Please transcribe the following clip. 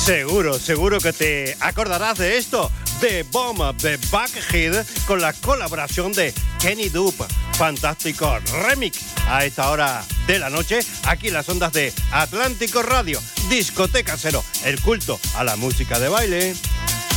Seguro que te acordarás de esto, de Bomb de Buckhead, con la colaboración de Kenny Dupe. Fantástico remix a esta hora de la noche, aquí en las ondas de Atlántico Radio. Discoteca Cero, el culto a la música de baile.